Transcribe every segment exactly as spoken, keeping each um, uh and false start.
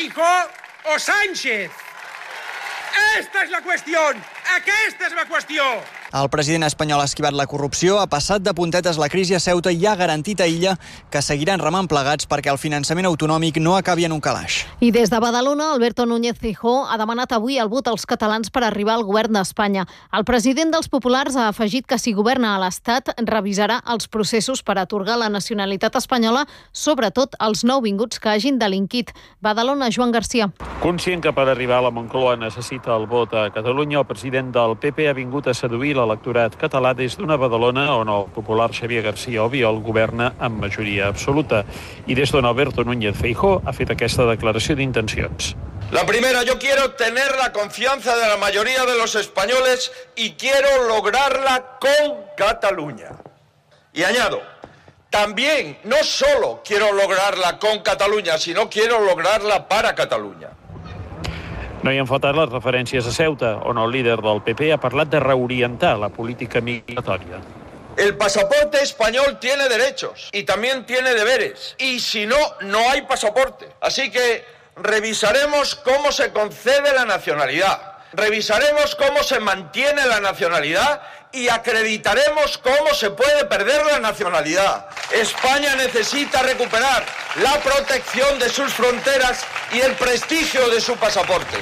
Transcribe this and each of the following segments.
Feijóo o Sánchez? Esta és la qüestió! Aquesta és la qüestió! El president espanyol ha esquivat la corrupció, ha passat de puntetes la crisi a Ceuta i ha garantit a Illa que seguiran remant plegats perquè el finançament autonòmic no acabi en un calaix. I des de Badalona, Alberto Núñez Feijóo ha demanat avui el vot als catalans per arribar al govern d'Espanya. El president dels populars ha afegit que si governa a l'Estat revisarà els processos per atorgar la nacionalitat espanyola, sobretot als nouvinguts que hagin delinquit. Badalona, Joan Garcia. Conscient que per arribar a la Moncloa necessita el vot a Catalunya, el president del P P ha vingut a seduir l'electorat català des d'una Badalona on el popular Xavier García Albiol governa amb majoria absoluta i des d'on Alberto Núñez Feijóo ha fet aquesta declaració d'intencions. La primera, yo quiero tener la confianza de la mayoría de los españoles y quiero lograrla con Cataluña. Y añado, también no solo quiero lograrla con Cataluña, sino quiero lograrla para Cataluña. No hi han faltat les referències a Ceuta, on el líder del P P ha parlat de reorientar la política migratòria. El pasaporte español tiene derechos y también tiene deberes. Y si no, no hay pasaporte. Así que revisaremos cómo se concede la nacionalidad. Revisaremos cómo se mantiene la nacionalidad y acreditaremos cómo se puede perder la nacionalidad. España necesita recuperar la protección de sus fronteras y el prestigio de su pasaporte.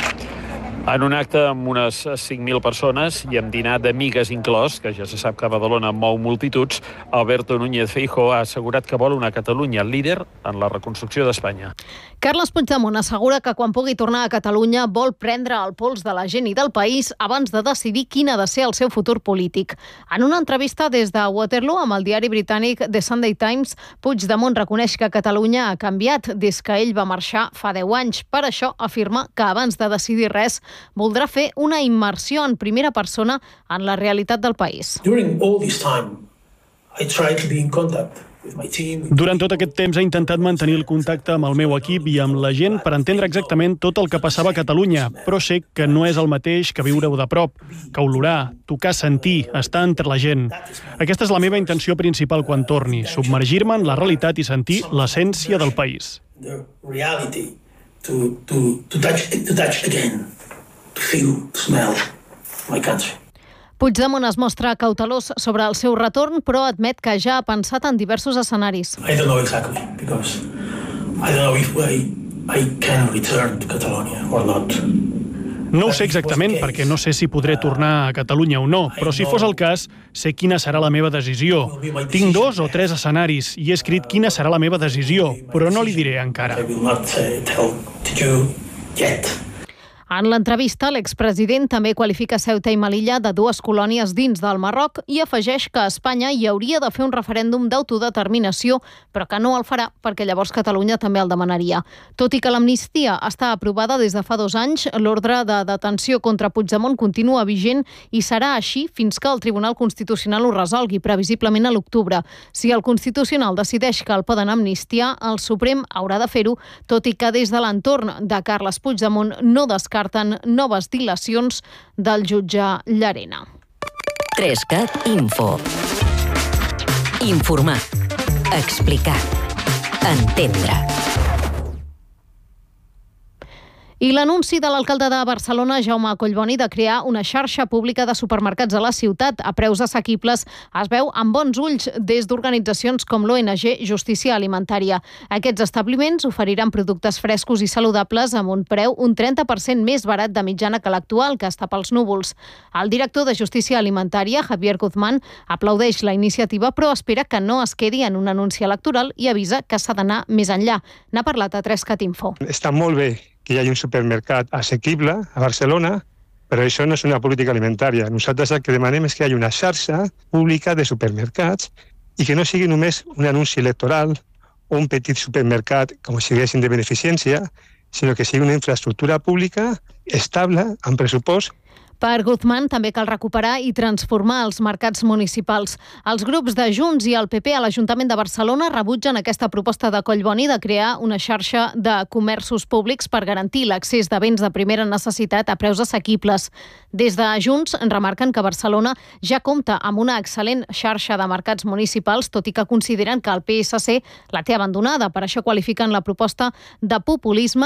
En un acte amb unes cinc mil persones i amb dinar d'amigues inclòs, que ja se sap que Badalona mou multituds, Alberto Núñez Feijóo ha assegurat que vol una Catalunya líder en la reconstrucció d'Espanya. Carles Puigdemont assegura que quan pugui tornar a Catalunya vol prendre el pols de la gent i del país abans de decidir quin ha de ser el seu futur polític. En una entrevista des de Waterloo amb el diari britànic The Sunday Times, Puigdemont reconeix que Catalunya ha canviat des que ell va marxar fa deu anys. Per això afirma que abans de decidir res voldrà fer una immersió en primera persona en la realitat del país. Durant tot aquest temps he intentat mantenir el contacte amb el meu equip i amb la gent per entendre exactament tot el que passava a Catalunya, però sé que no és el mateix que viure-ho de prop, que olorar, tocar, sentir, estar entre la gent. Aquesta és la meva intenció principal quan torni, submergir-me en la realitat i sentir l'essència del país. To, to, to touch, to touch again, to feel, to smell my country. Puigdemont es mostra cautelós sobre el seu retorn, però admet que ja ha pensat en diversos escenaris. I don't know exactly, because I don't know if I, I can return to Catalonia or not. No ho sé exactament, perquè no sé si podré tornar a Catalunya o no, però si fos el cas, sé quina serà la meva decisió. Tinc dos o tres escenaris i he escrit quina serà la meva decisió, però no li diré encara. En l'entrevista, l'expresident també qualifica Ceuta i Melilla de dues colònies dins del Marroc i afegeix que Espanya hi hauria de fer un referèndum d'autodeterminació, però que no el farà perquè llavors Catalunya també el demanaria. Tot i que l'amnistia està aprovada des de fa dos anys, l'ordre de detenció contra Puigdemont continua vigent i serà així fins que el Tribunal Constitucional ho resolgui, previsiblement a l'octubre. Si el Constitucional decideix que el poden amnistiar, el Suprem haurà de fer-ho, tot i que des de l'entorn de Carles Puigdemont no descarten noves dilacions del jutge Llarena. Trescat Info. Informar. Explicar. Entendre. I l'anunci de l'alcalde de Barcelona, Jaume Collboni, de crear una xarxa pública de supermercats a la ciutat a preus assequibles es veu amb bons ulls des d'organitzacions com l'O N G Justícia Alimentària. Aquests establiments oferiran productes frescos i saludables amb un preu un trenta per cent més barat de mitjana que l'actual, que està pels núvols. El director de Justícia Alimentària, Javier Guzmán, aplaudeix la iniciativa, però espera que no es quedi en un anunci electoral i avisa que s'ha d'anar més enllà. N'ha parlat a Trescat Info. Està molt bé que hi hagi un supermercat assequible a Barcelona, però això no és una política alimentària. Nosaltres el que demanem és que hi hagi una xarxa pública de supermercats i que no sigui només un anunci electoral o un petit supermercat com si diguéssim de beneficència, sinó que sigui una infraestructura pública estable, amb pressupost. Per Guzmán també cal recuperar i transformar els mercats municipals. Els grups de Junts i el P P a l'Ajuntament de Barcelona rebutgen aquesta proposta de Collboni de crear una xarxa de comerços públics per garantir l'accés de béns de primera necessitat a preus assequibles. Des de Junts remarquen que Barcelona ja compta amb una excel·lent xarxa de mercats municipals, tot i que consideren que el P S C la té abandonada. Per això qualifiquen la proposta de populisme